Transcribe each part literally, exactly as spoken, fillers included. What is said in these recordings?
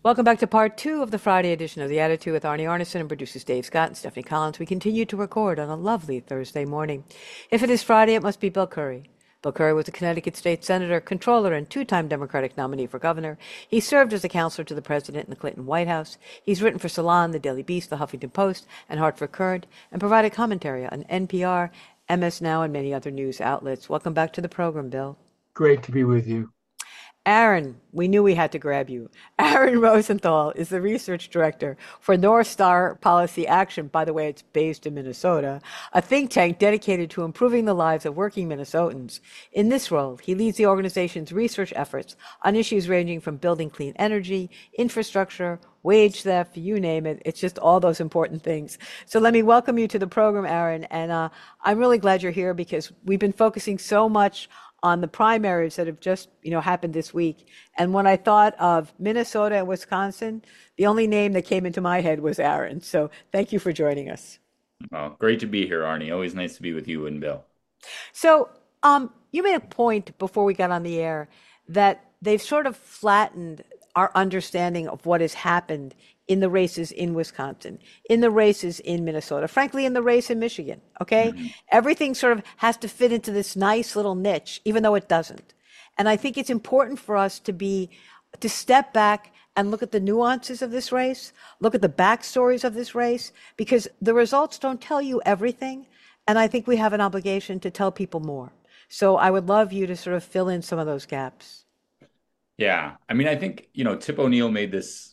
Welcome back to part two of the Friday edition of The Attitude with Arnie Arneson and producers Dave Scott and Stephanie Collins. We continue to record on a lovely Thursday morning. If it is Friday, it must be Bill Curry. Bill Curry was a Connecticut state senator, controller, and two-time Democratic nominee for governor. He served as a counselor to the president in the Clinton White House. He's written for Salon, The Daily Beast, The Huffington Post, and Hartford Courant, and provided commentary on N P R, M S Now, and many other news outlets. Welcome back to the program, Bill. Great to be with you. Aaron, we knew we had to grab you. Aaron Rosenthal is the research director for North Star Policy Action. By the way, it's based in Minnesota, a think tank dedicated to improving the lives of working Minnesotans. In this role, he leads the organization's research efforts on issues ranging from building clean energy, infrastructure, wage theft, you name it. It's just all those important things. So let me welcome you to the program, Aaron. And uh, I'm really glad you're here because we've been focusing so much on the primaries that have just, you know, happened this week. And when I thought of Minnesota and Wisconsin, the only name that came into my head was Aaron. So thank you for joining us. Well, great to be here, Arnie. Always nice to be with you and Bill. So um, you made a point before we got on the air that they've sort of flattened our understanding of what has happened in the races in Wisconsin, in the races in Minnesota, frankly, in the race in Michigan, okay? Mm-hmm. Everything sort of has to fit into this nice little niche, even though it doesn't. And I think it's important for us to be, to step back and look at the nuances of this race, look at the backstories of this race, because the results don't tell you everything. And I think we have an obligation to tell people more. So I would love you to sort of fill in some of those gaps. Yeah. I mean, I think, you know, Tip O'Neill made this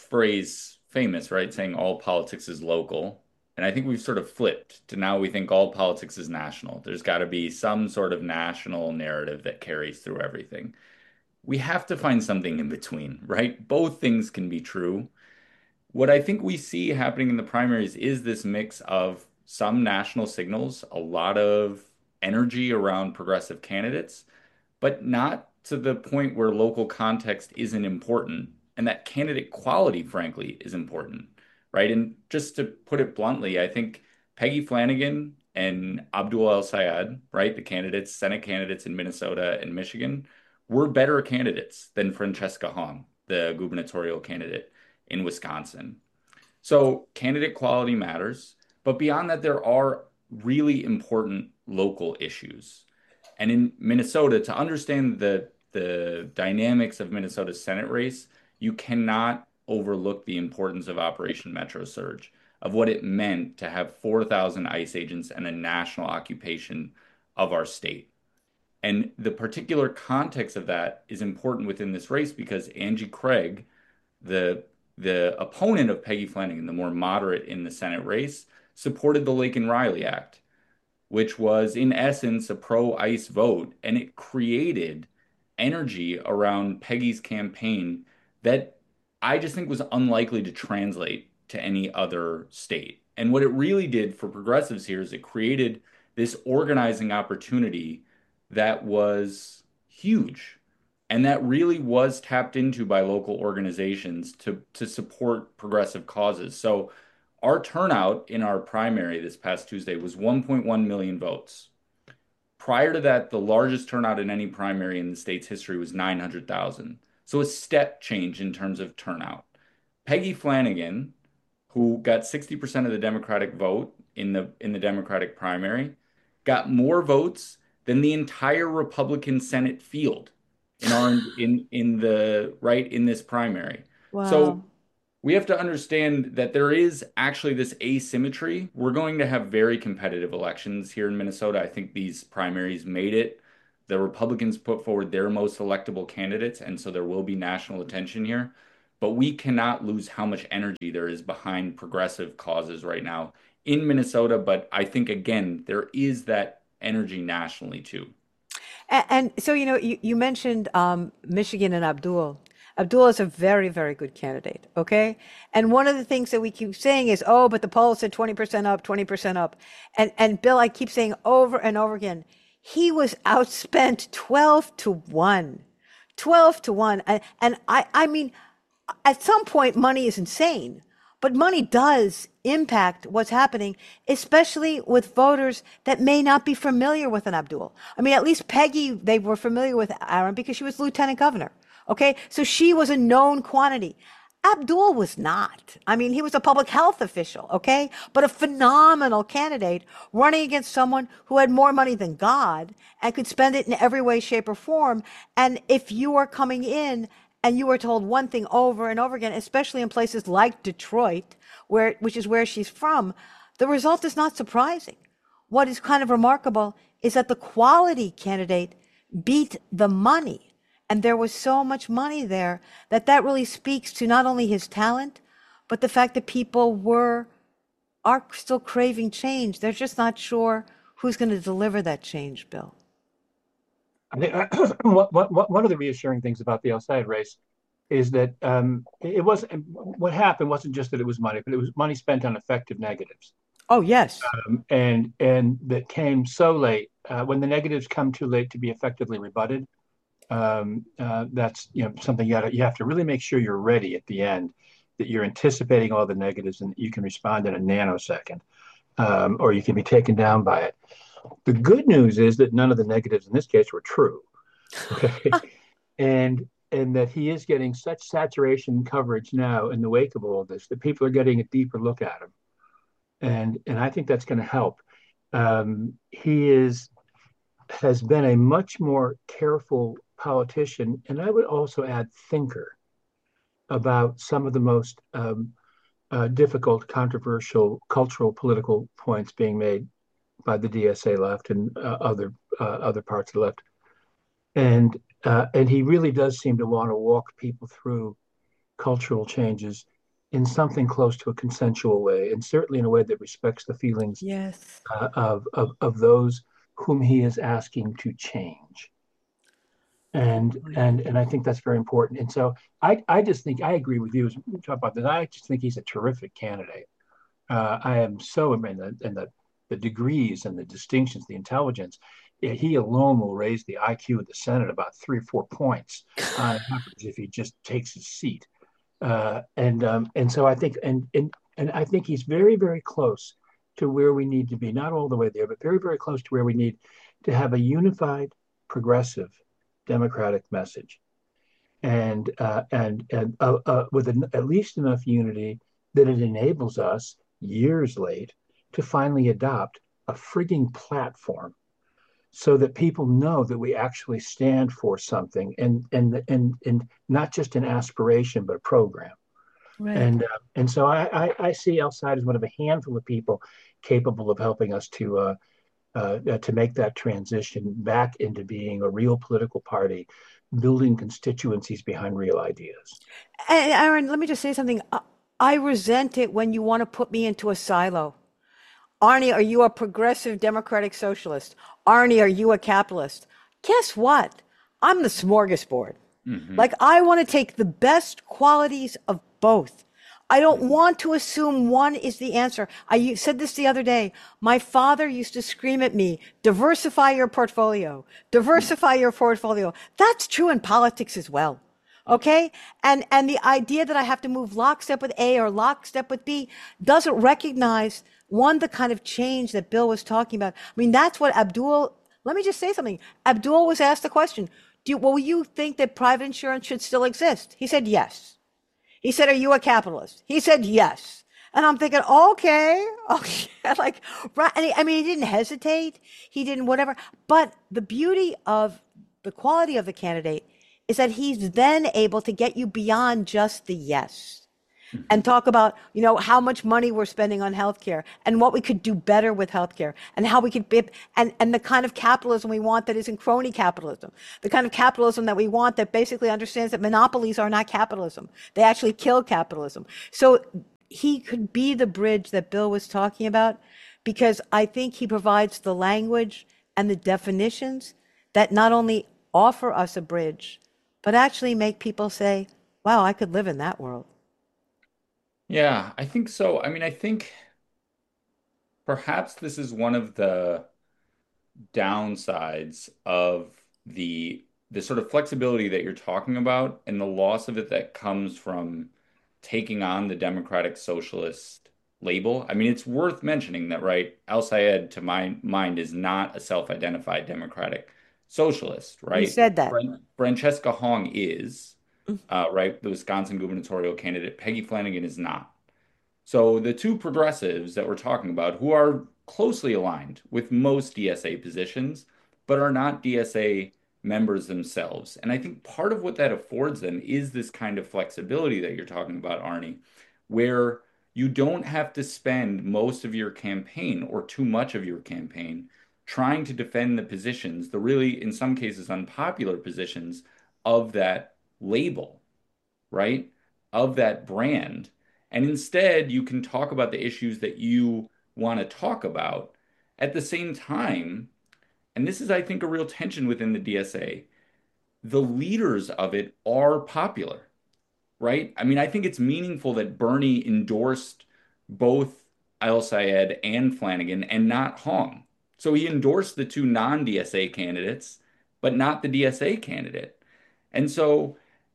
phrase famous, right? Saying all politics is local. And I think we've sort of flipped to now we think all politics is national. There's got to be some sort of national narrative that carries through everything. We have to find something in between, right? Both things can be true. What I think we see happening in the primaries is this mix of some national signals, a lot of energy around progressive candidates, but not to the point where local context isn't important. And that candidate quality, frankly, is important, right? And just to put it bluntly, I think Peggy Flanagan and Abdul El-Sayed, right, the candidates, Senate candidates in Minnesota and Michigan, were better candidates than Francesca Hong, the gubernatorial candidate in Wisconsin. So candidate quality matters. But beyond that, there are really important local issues. And in Minnesota, to understand the, the dynamics of Minnesota's Senate race, you cannot overlook the importance of Operation Metro Surge, of what it meant to have four thousand ICE agents and a national occupation of our state. And the particular context of that is important within this race because Angie Craig, the, the opponent of Peggy Flanagan, the more moderate in the Senate race, supported the Laken-Riley Act, which was in essence a pro-ICE vote, and it created energy around Peggy's campaign that I just think was unlikely to translate to any other state. And what it really did for progressives here is it created this organizing opportunity that was huge and that really was tapped into by local organizations to, to support progressive causes. So our turnout in our primary this past Tuesday was one point one million votes. Prior to that, the largest turnout in any primary in the state's history was nine hundred thousand. So a step change in terms of turnout. Peggy Flanagan, who got sixty percent of the Democratic vote in the in the Democratic primary, got more votes than the entire Republican Senate field in our in in the right in this primary. Wow. So we have to understand that there is actually this asymmetry. We're going to have very competitive elections here in Minnesota. I think these primaries made it. The Republicans put forward their most electable candidates, and so there will be national attention here. But we cannot lose how much energy there is behind progressive causes right now in Minnesota. But I think, again, there is that energy nationally, too. And, and so, you know, you, you mentioned um, Michigan and Abdul. Abdul is a very, very good candidate, okay? And one of the things that we keep saying is, oh, but the poll said twenty percent up, twenty percent up. And, and Bill, I keep saying over and over again, he was outspent twelve to one. twelve to one. And, and I, I mean, at some point, money is insane, but money does impact what's happening, especially with voters that may not be familiar with an Abdul. I mean, at least Peggy, they were familiar with Aaron because she was lieutenant governor. Okay, so she was a known quantity. Abdul was not. I mean, he was a public health official, okay? But a phenomenal candidate running against someone who had more money than God and could spend it in every way, shape, or form. And if you are coming in and you are told one thing over and over again, especially in places like Detroit, where which is where she's from, the result is not surprising. What is kind of remarkable is that the quality candidate beat the money. And there was so much money there that that really speaks to not only his talent, but the fact that people were are still craving change. They're just not sure who's going to deliver that change, Bill. I think what, what, what, one of the reassuring things about the El Sayed race is that um, it wasn't what happened wasn't just that it was money, but it was money spent on effective negatives, Oh, yes. um, and and that came so late. Uh, when the negatives come too late to be effectively rebutted, um, uh, that's you know something you gotta, you have to really make sure you're ready at the end, that you're anticipating all the negatives and that you can respond in a nanosecond, um, or you can be taken down by it. The good news is that none of the negatives in this case were true. Okay. And and that he is getting such saturation coverage now in the wake of all this that people are getting a deeper look at him. And and I think that's going to help. Um, he is has been a much more careful politician, and I would also add thinker about some of the most um, uh, difficult, controversial, cultural, political points being made by the D S A left and uh, other uh, other parts of the left. And uh, and he really does seem to want to walk people through cultural changes in something close to a consensual way, and certainly in a way that respects the feelings Yes. uh, of, of of those whom he is asking to change. And and and I think that's very important. And so I I just think I agree with you as we talk about this. I just think he's a terrific candidate. Uh, I am so in the in the the degrees and the distinctions, the intelligence. Yeah, he alone will raise the I Q of the Senate about three or four points on average if he just takes his seat. Uh, and um, and so I think and and and I think he's very very close to where we need to be. Not all the way there, but very very close to where we need to have a unified, progressive, democratic message, and uh, and and uh, uh, with an, at least enough unity that it enables us years late to finally adopt a frigging platform so that people know that we actually stand for something and and and and not just an aspiration but a program. Right. And uh, and so I, I I see El Sayed as one of a handful of people capable of helping us to uh, uh, uh, to make that transition back into being a real political party, building constituencies behind real ideas. And Aaron, let me just say something. I I resent it when you want to put me into a silo. Arnie, are you a progressive democratic socialist? Arnie, are you a capitalist? Guess what? I'm the smorgasbord. Hmm. Like, I want to take the best qualities of both. I don't want to assume one is the answer. I said this the other day. My father used to scream at me, diversify your portfolio, diversify your portfolio. That's true in politics as well. Okay. And, and the idea that I have to move lockstep with A or lockstep with B doesn't recognize one, the kind of change that Bill was talking about. I mean, that's what Abdul, let me just say something. Abdul was asked the question, do you, well, you think that private insurance should still exist? He said, yes. He said, are you a capitalist? He said, yes. And I'm thinking, okay, okay. Like, right. And he, I mean, he didn't hesitate. He didn't whatever. But the beauty of the quality of the candidate is that he's then able to get you beyond just the yes and talk about, you know, how much money we're spending on healthcare and what we could do better with healthcare and how we could be, and, and the kind of capitalism we want that isn't crony capitalism, the kind of capitalism that we want that basically understands that monopolies are not capitalism. They actually kill capitalism. So he could be the bridge that Bill was talking about because I think he provides the language and the definitions that not only offer us a bridge, but actually make people say, wow, I could live in that world. Yeah, I think so. I mean, I think perhaps this is one of the downsides of the the sort of flexibility that you're talking about and the loss of it that comes from taking on the democratic socialist label. I mean, it's worth mentioning that, right? Al Sayed, to my mind, is not a self-identified democratic socialist, You right? said that. Fran Francesca Hong is. uh, right? The Wisconsin gubernatorial candidate. Peggy Flanagan is not. So the two progressives that we're talking about, who are closely aligned with most D S A positions, but are not D S A members themselves. And I think part of what that affords them is this kind of flexibility that you're talking about, Arnie, where you don't have to spend most of your campaign or too much of your campaign trying to defend the positions, the really, in some cases, unpopular positions of that label, right? Of that brand. And instead, you can talk about the issues that you want to talk about at the same time. And this is, I think, a real tension within the D S A. The leaders of it are popular, right? I mean, I think it's meaningful that Bernie endorsed both El Sayed and Flanagan and not Hong. So he endorsed the two non-D S A candidates, but not the D S A candidate. And so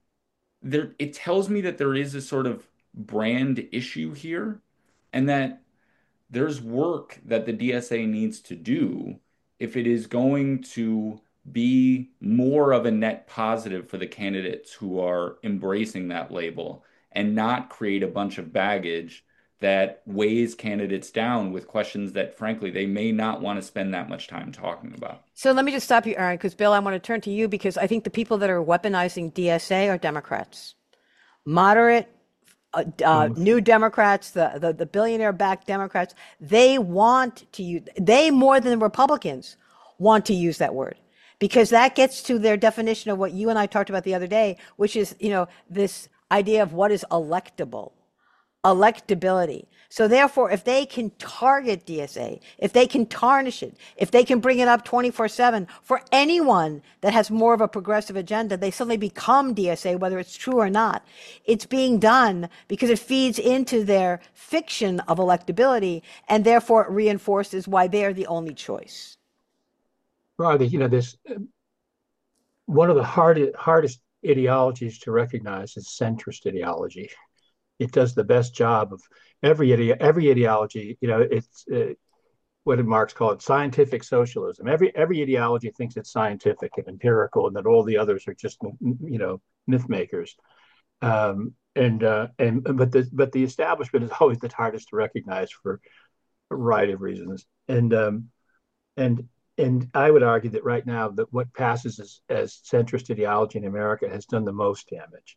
there, it tells me that there is a sort of brand issue here, and that there's work that the D S A needs to do if it is going to be more of a net positive for the candidates who are embracing that label and not create a bunch of baggage that weighs candidates down with questions that, frankly, they may not want to spend that much time talking about. So let me just stop you, Aaron, because Bill, I want to turn to you because I think the people that are weaponizing D S A are Democrats, moderate, uh, uh, Mm. new Democrats, the, the, the billionaire-backed Democrats. They want to use, they more than Republicans want to use that word because that gets to their definition of what you and I talked about the other day, which is, you know, this idea of what is electable. Electability. So therefore, if they can target D S A, if they can tarnish it, if they can bring it up twenty-four seven for anyone that has more of a progressive agenda, they suddenly become D S A, whether it's true or not. It's being done because it feeds into their fiction of electability and therefore it reinforces why they are the only choice. Well, I think, you know, this one of the hardest hardest ideologies to recognize is centrist ideology. It does the best job of every ide every ideology. You know, it's uh, what did Marx call it? Scientific socialism. Every every ideology thinks it's scientific and empirical, and that all the others are just, you know, myth makers. Um, and uh, and but the but the establishment is always the hardest to recognize for a variety of reasons. And um, and and I would argue that right now that what passes as, as centrist ideology in America has done the most damage.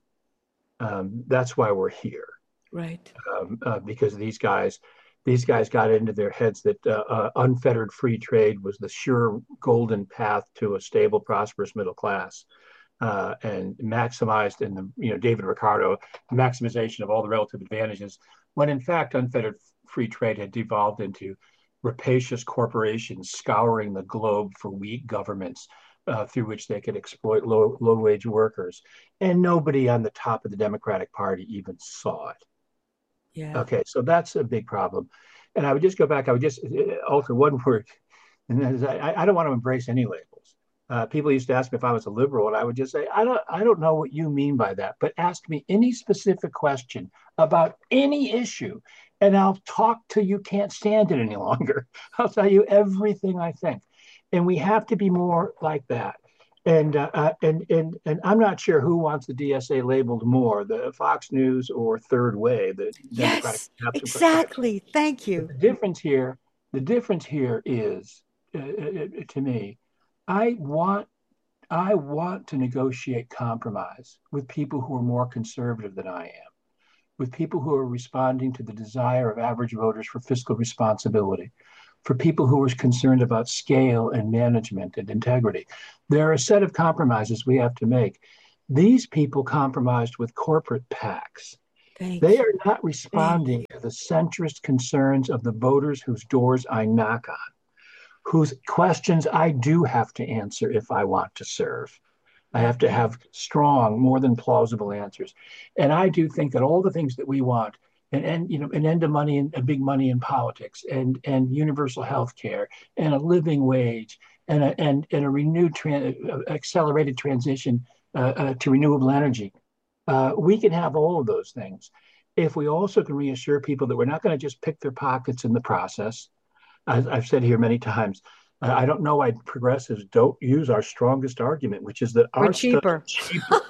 Um, that's why we're here, Right. um, uh, because these guys, these guys got into their heads that uh, uh, unfettered free trade was the sure golden path to a stable, prosperous middle class, uh, and maximized in the, you know, David Ricardo, maximization of all the relative advantages, when in fact unfettered free trade had devolved into rapacious corporations scouring the globe for weak governments uh, through which they could exploit low, low wage workers. And nobody on the top of the Democratic Party even saw it. Yeah. Okay, so that's a big problem. And I would just go back, I would just alter one word. And that is, I, I don't want to embrace any labels. Uh, people used to ask me if I was a liberal, and I would just say, I don't, I don't know what you mean by that, but ask me any specific question about any issue, and I'll talk till you can't stand it any longer. I'll tell you everything I think, and we have to be more like that. And uh, uh, and and and I'm not sure who wants the D S A labeled more, the Fox News or Third Way, the Democratic. Yes, exactly. Thank But you. the difference here, the difference here is, uh, uh, to me, I want I want to negotiate compromise with people who are more conservative than I am, with people who are responding to the desire of average voters for fiscal responsibility, for people who are concerned about scale and management and integrity. There are a set of compromises we have to make. These people compromised with corporate PACs. They Thank you. are not Thank responding you. to the centrist concerns of the voters whose doors I knock on, whose questions I do have to answer if I want to serve. I have to have strong, more than plausible answers. And I do think that all the things that we want, and, and you know, an end to money and a big money in politics, and and universal health care, and a living wage, and a and, and a renewed tran- accelerated transition uh, uh, to renewable energy. Uh, we can have all of those things if we also can reassure people that we're not going to just pick their pockets in the process. As I've said here many times, uh, I don't know why progressives don't use our strongest argument, which is that We're our stuff cheaper. is cheaper.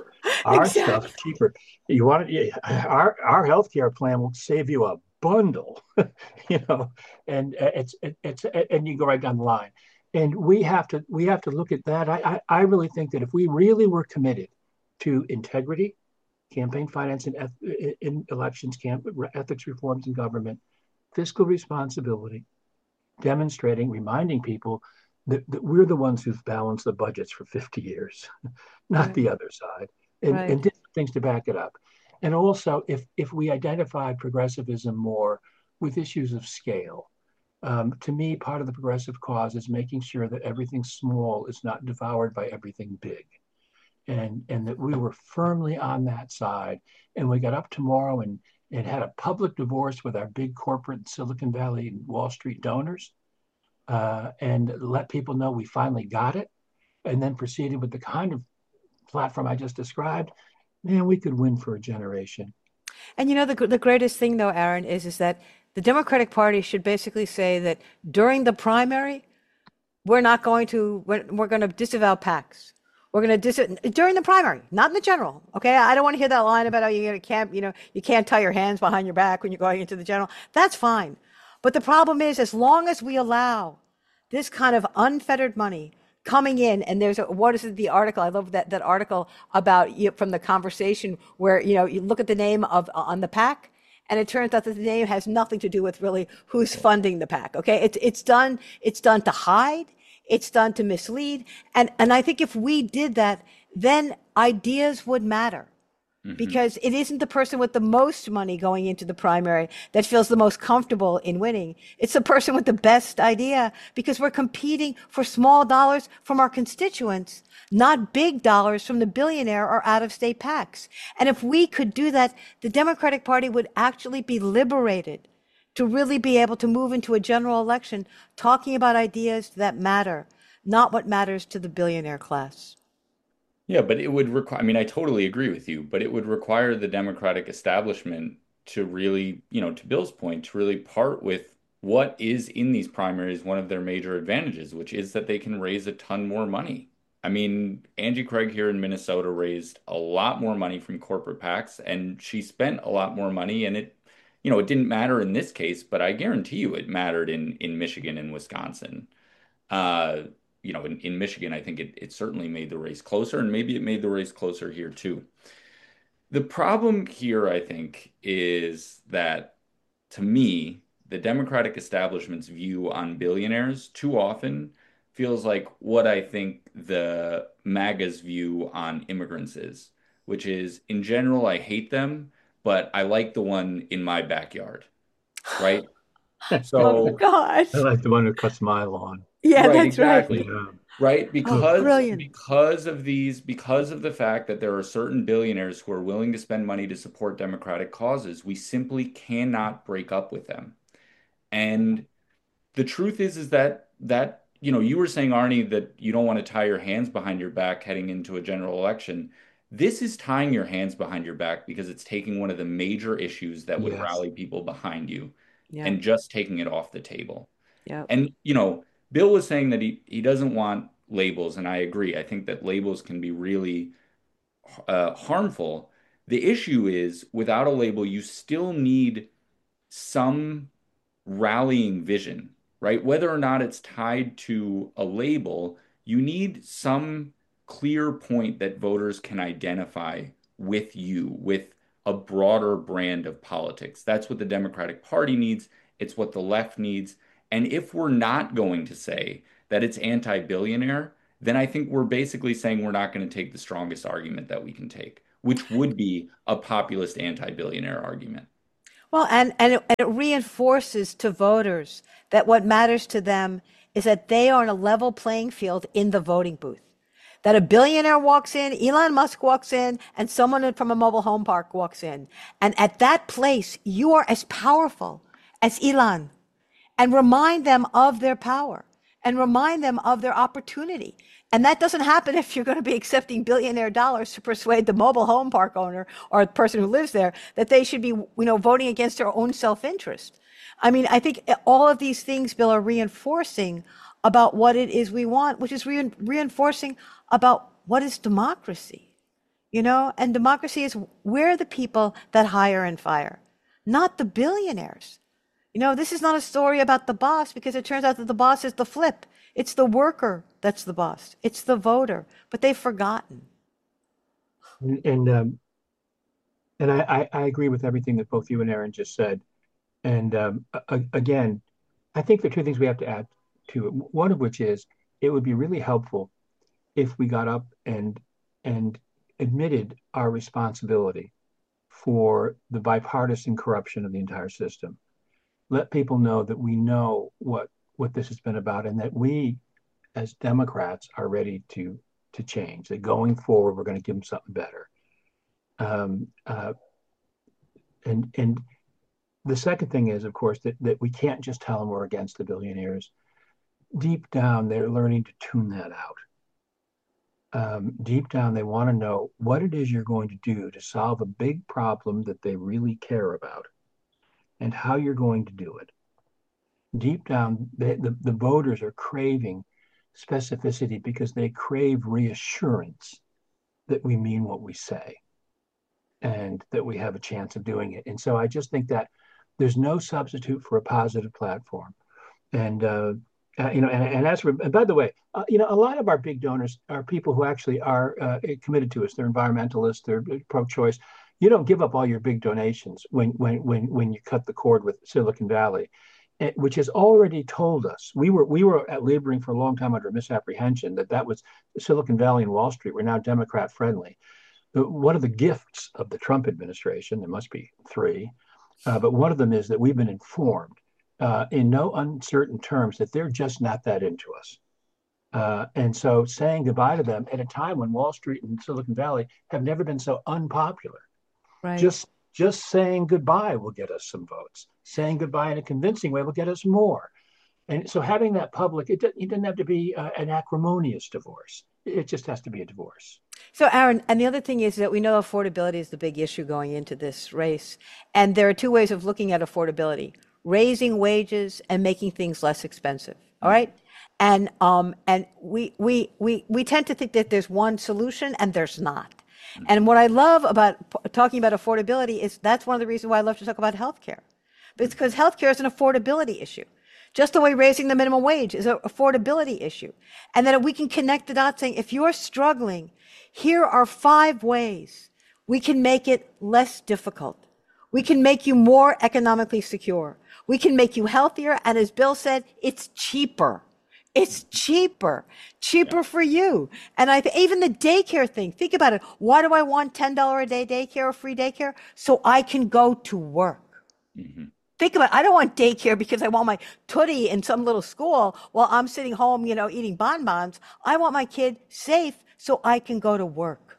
our stuff's Exactly. cheaper. You want it, our our healthcare plan will save you a bundle, you know, and it's it, it's and you go right down the line. And we have to we have to look at that. I I, I really think that if we really were committed to integrity, campaign finance, and in elections, camp ethics reforms in government, fiscal responsibility, demonstrating, reminding people that, that we're the ones who've balanced the budgets for fifty years, not Right. the other side, and, Right. and did things to back it up. And also, if, if we identify progressivism more with issues of scale, um, to me, part of the progressive cause is making sure that everything small is not devoured by everything big. And, and that we were firmly on that side. And we got up tomorrow and, and had a public divorce with our big corporate Silicon Valley and Wall Street donors, uh, and let people know we finally got it, and then proceeded with the kind of platform I just described, man, we could win for a generation. And you know, the, the greatest thing, though, Aaron, is, is that the Democratic Party should basically say that during the primary, we're not going to, we're, we're going to disavow PACs. We're going to dis during the primary, not in the general. Okay. I don't want to hear that line about, oh, you can't, you know, you can't tie your hands behind your back when you're going into the general. That's fine. But the problem is, as long as we allow this kind of unfettered money coming in, and there's a, what is it, the article, I love that that article about, you know, from the conversation where, you know, you look at the name of on the PAC, and it turns out that the name has nothing to do with really who's funding the PAC. Okay, it's it's done it's done to hide, it's done to mislead, and and I think if we did that, then ideas would matter, Hmm. because it isn't the person with the most money going into the primary that feels the most comfortable in winning. It's the person with the best idea, because we're competing for small dollars from our constituents, not big dollars from the billionaire or out of state PACs. And if we could do that, the Democratic Party would actually be liberated to really be able to move into a general election talking about ideas that matter, not what matters to the billionaire class. Yeah, but it would require, I mean, I totally agree with you, but it would require the Democratic establishment to really, you know, to Bill's point, to really part with what is in these primaries one of their major advantages, which is that they can raise a ton more money. I mean, Angie Craig here in Minnesota raised a lot more money from corporate PACs, and she spent a lot more money, and it, you know, it didn't matter in this case, but I guarantee you it mattered in in Michigan and Wisconsin. Uh, you know, in, in Michigan, I think it, it certainly made the race closer, and maybe it made the race closer here too. The problem here, I think, is that to me, the Democratic establishment's view on billionaires too often feels like what I think the MAGA's view on immigrants is, which is in general, I hate them, but I like the one in my backyard, right? Oh, So, I gosh. like the one who cuts my lawn. Yeah, right, that's right. exactly. Yeah. Right? Oh, Because brilliant. because of these, because of the fact that there are certain billionaires who are willing to spend money to support democratic causes, we simply cannot break up with them. And the truth is, is that that, you know, you were saying, Arnie, that you don't want to tie your hands behind your back heading into a general election. This is tying your hands behind your back because it's taking one of the major issues that would Yes. rally people behind you Yeah, and just taking it off the table. yeah. And, you know, Bill was saying that he, he doesn't want labels, and I agree. I think that labels can be really uh, harmful. The issue is without a label, you still need some rallying vision, right? Whether or not it's tied to a label, you need some clear point that voters can identify with you, with a broader brand of politics. That's what the Democratic Party needs. It's what the left needs. And if we're not going to say that it's anti-billionaire, then I think we're basically saying we're not going to take the strongest argument that we can take, which would be a populist anti-billionaire argument. Well, and, and it, and it reinforces to voters that what matters to them is that they are on a level playing field in the voting booth. That a billionaire walks in, Elon Musk walks in, and someone from a mobile home park walks in. And at that place, you are as powerful as Elon, and remind them of their power and remind them of their opportunity. And that doesn't happen if you're going to be accepting billionaire dollars to persuade the mobile home park owner or the person who lives there that they should be, you know, voting against their own self-interest. I mean, I think all of these things, Bill, are reinforcing about what it is we want, which is re- reinforcing about what is democracy. you know, and democracy is we're the people that hire and fire, not the billionaires. You know, this is not a story about the boss because it turns out that the boss is the flip. It's the worker that's the boss. It's the voter, but they've forgotten. And and, um, and I, I I agree with everything that both you and Aaron just said. And um, a- again, I think there are two things we have to add to it. One of which is it would be really helpful if we got up and and admitted our responsibility for the bipartisan corruption of the entire system. Let people know that we know what what this has been about, and that we, as Democrats, are ready to to change. That going forward, we're going to give them something better. Um, uh, and and the second thing is, of course, that that we can't just tell them we're against the billionaires. Deep down, they're learning to tune that out. Um, deep down, they want to know what it is you're going to do to solve a big problem that they really care about and how you're going to do it. Deep down, they, the, the voters are craving specificity because they crave reassurance that we mean what we say and that we have a chance of doing it. And so I just think that there's no substitute for a positive platform. And uh, uh, you know, and, and as for, and by the way, uh, you know, a lot of our big donors are people who actually are uh, committed to us. They're environmentalists. They're pro-choice. You don't give up all your big donations when when when when you cut the cord with Silicon Valley, eh, which has already told us we were we were at laboring for a long time under misapprehension that that was Silicon Valley and Wall Street were now Democrat friendly. One of the gifts of the Trump administration, there must be three, uh, but one of them is that we've been informed uh, in no uncertain terms that they're just not that into us. Uh, and so saying goodbye to them at a time when Wall Street and Silicon Valley have never been so unpopular, Right. just just saying goodbye will get us some votes. Saying goodbye in a convincing way will get us more. And so having that public, it, it doesn't have to be uh, an acrimonious divorce. It just has to be a divorce. So, Aaron, and the other thing is that we know affordability is the big issue going into this race. And there are two ways of looking at affordability: raising wages and making things less expensive. All right. And um, and we we we we tend to think that there's one solution, and there's not. And what I love about p- talking about affordability is that's one of the reasons why I love to talk about healthcare. It's because healthcare is an affordability issue. Just the way raising the minimum wage is an affordability issue. And then we can connect the dots saying, if you're struggling, here are five ways we can make it less difficult. We can make you more economically secure. We can make you healthier. And as Bill said, it's cheaper. It's cheaper, cheaper for you. And I th- even the daycare thing, think about it. Why do I want ten dollars a day daycare or free daycare? So I can go to work. Mm-hmm. Think about it. I don't want daycare because I want my tootie in some little school while I'm sitting home, you know, eating bonbons. I want my kid safe so I can go to work.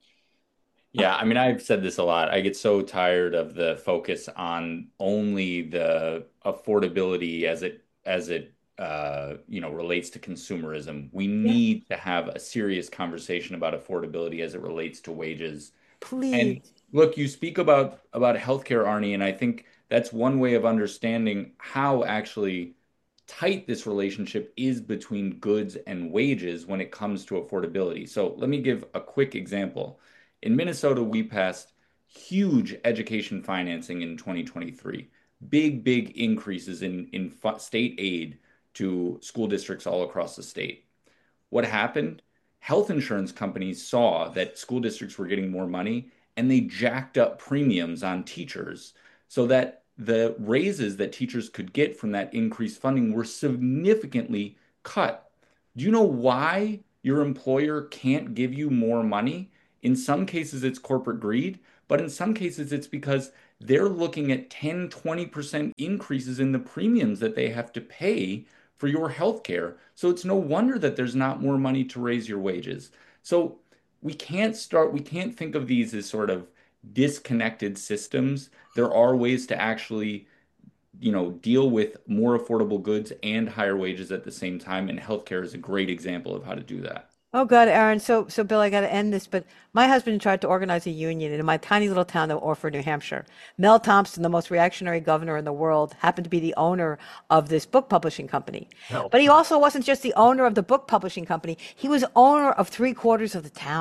Yeah, I mean, I've said this a lot. I get so tired of the focus on only the affordability as it as it uh, you know, relates to consumerism. We Yeah. need to have a serious conversation about affordability as it relates to wages. And Please. look, you speak about about healthcare, Arnie, and I think that's one way of understanding how actually tight this relationship is between goods and wages when it comes to affordability. So let me give a quick example. In Minnesota, we passed huge education financing in twenty twenty-three. Big, big increases in, in fu- state aid to school districts all across the state. What happened? Health insurance companies saw that school districts were getting more money and they jacked up premiums on teachers so that the raises that teachers could get from that increased funding were significantly cut. Do you know why your employer can't give you more money? In some cases, it's corporate greed, but in some cases, it's because they're looking at ten, twenty percent increases in the premiums that they have to pay for your health care. So it's no wonder that there's not more money to raise your wages. So we can't start, we can't think of these as sort of disconnected systems. There are ways to actually, you know, deal with more affordable goods and higher wages at the same time, and healthcare is a great example of how to do that. Oh God, Aaron. So, so Bill, I got to end this, but my husband tried to organize a union in my tiny little town of Orford, New Hampshire. Mel Thompson, the most reactionary governor in the world, happened to be the owner of this book publishing company. Help. But he also wasn't just the owner of the book publishing company. He was owner of three quarters of the town.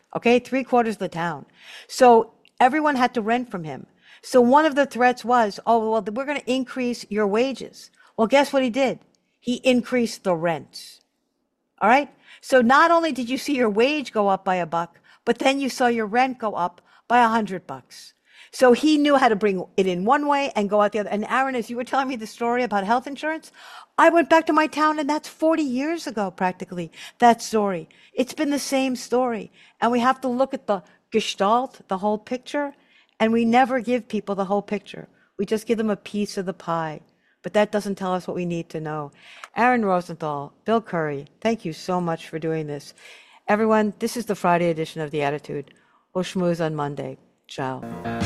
Okay, three quarters of the town. So everyone had to rent from him. So one of the threats was, oh, well, we're going to increase your wages. Well, guess what he did? He increased the rent. All right. So not only did you see your wage go up by a buck, but then you saw your rent go up by a hundred bucks. So he knew how to bring it in one way and go out the other. And Aaron, as you were telling me the story about health insurance, I went back to my town, and that's forty years ago, practically, that story. It's been the same story. And we have to look at the gestalt, the whole picture, and we never give people the whole picture. We just give them a piece of the pie. But that doesn't tell us what we need to know. Aaron Rosenthal, Bill Curry, thank you so much for doing this. Everyone, this is the Friday edition of The Attitude. We'll schmooze on Monday. Ciao.